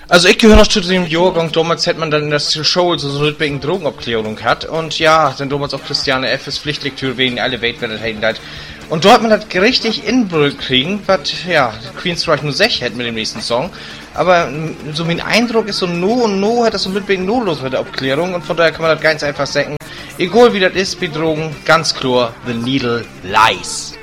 Also ich gehöre noch zu dem Jahrgang, damals hätte man dann in der Show so eine wegen Drogenabklärung hat und ja, dann damals auch Christiane F. ist Pflichtlektüre wegen alle Welt, wenn das hätten das. Und dort hat man das richtig inbrüllt kriegen, was, ja, Queenstrike nur 6 hätte mit dem nächsten Song. Aber so mein Eindruck ist so, no hat das so mit wegen no los mit der Abklärung und von daher kann man das ganz einfach sagen. Egal wie das ist, bei Drogen, ganz klar, the needle lies.